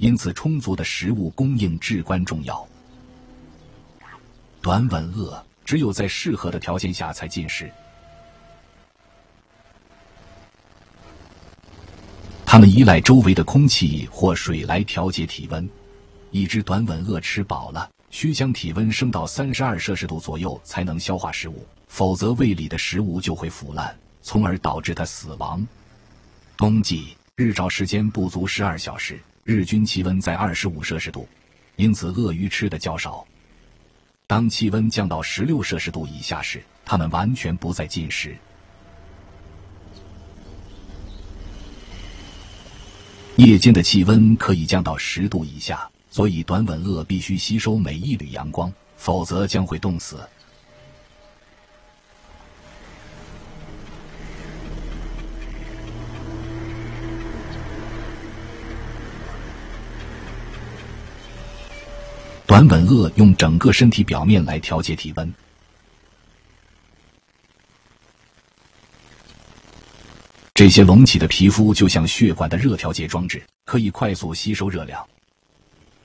因此充足的食物供应至关重要。短吻鳄只有在适合的条件下才进食，它们依赖周围的空气或水来调节体温。一只短吻鳄吃饱了，需将体温升到32摄氏度左右才能消化食物，否则胃里的食物就会腐烂，从而导致它死亡。冬季日照时间不足12小时，日均气温在25摄氏度，因此鳄鱼吃的较少。当气温降到16摄氏度以下时，它们完全不再进食。夜间的气温可以降到10度以下，所以短吻鳄必须吸收每一缕阳光，否则将会冻死。短吻鳄用整个身体表面来调节体温。这些隆起的皮肤就像血管的热调节装置，可以快速吸收热量，